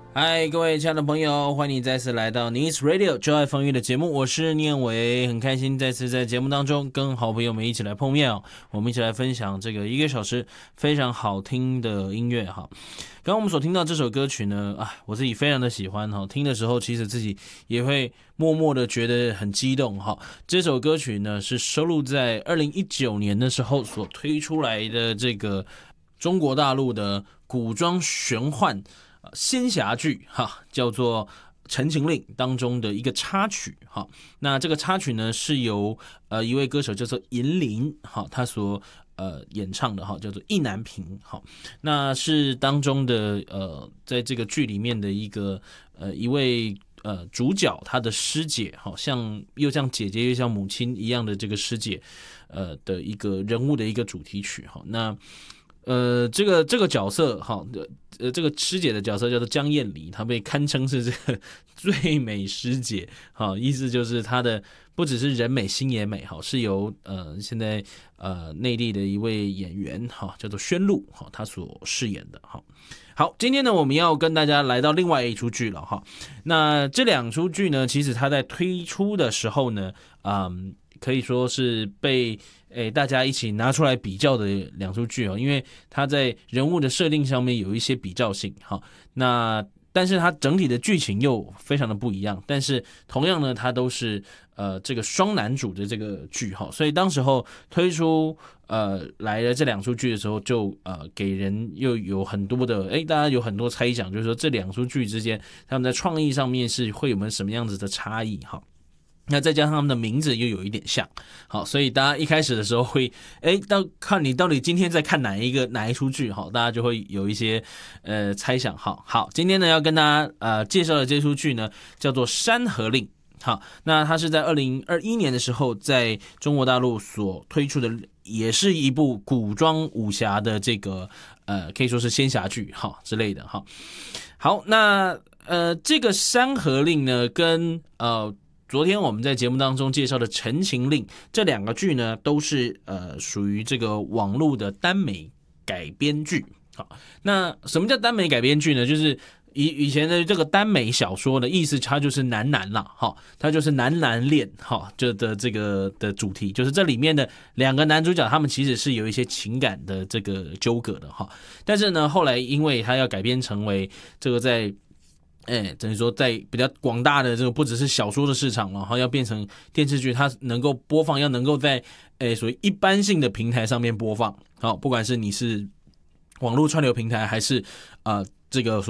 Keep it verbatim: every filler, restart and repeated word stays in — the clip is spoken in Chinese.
嗨，各位亲爱的朋友，欢迎你再次来到 News Radio 就爱风雨的节目，我是念伟，很开心再次在节目当中跟好朋友们一起来碰面哦，我们一起来分享这个一个小时非常好听的音乐哈。刚刚我们所听到这首歌曲呢，啊，我自己非常的喜欢哈，听的时候其实自己也会默默的觉得很激动哈。这首歌曲呢是收录在二零一九年的时候所推出来的这个中国大陆的古装玄幻仙侠剧哈，叫做《陈情令》当中的一个插曲哈。那这个插曲呢是由呃一位歌手叫做银铃哈，他所呃演唱的哈，叫做意难平哈。那是当中的呃在这个剧里面的一个呃一位呃主角他的师姐哈，像又像姐姐又像母亲一样的这个师姐呃的一个人物的一个主题曲哈。那呃，这个这个角色哈，呃，这个师姐的角色叫做江燕离，她被堪称是这个最美师姐，哈，意思就是她的不只是人美心也美，哈，是由呃现在呃内地的一位演员哈，叫做宣璐哈，她所饰演的哈。好，今天呢，我们要跟大家来到另外一出剧了哈。那这两出剧呢，其实它在推出的时候呢，嗯，可以说是被诶大家一起拿出来比较的两出剧哦，因为它在人物的设定上面有一些比较性哈。那但是它整体的剧情又非常的不一样，但是同样呢，它都是呃这个双男主的这个剧哈，所以当时候推出呃来了这两出剧的时候，就呃给人又有很多的哎，大家有很多猜想，就是说这两出剧之间他们在创意上面是会有没有什么样子的差异哈。那再加上他们的名字又有一点像，好，所以大家一开始的时候会，哎，到看你到底今天在看哪一个哪一出剧，好，大家就会有一些呃猜想，好，好，今天呢要跟大家呃介绍的这出剧呢叫做《山河令》，好，那它是在二零二一年的时候在中国大陆所推出的，也是一部古装武侠的这个呃可以说是仙侠剧哈之类的哈。好，那呃这个《山河令》呢跟呃。昨天我们在节目当中介绍的《陈情令》这两个剧呢，都是呃属于这个网络的耽美改编剧。好，那什么叫耽美改编剧呢？就是以以前的这个耽美小说的意思，它就是男男啦，哈，它就是男男恋，哈，就的这个的主题，就是这里面的两个男主角，他们其实是有一些情感的这个纠葛的，哈。但是呢，后来因为它要改编成为这个在哎，等于说在比较广大的这个不只是小说的市场，然后要变成电视剧，它能够播放，要能够在哎属于一般性的平台上面播放，好，不管是你是网络串流平台还是啊、呃、这个所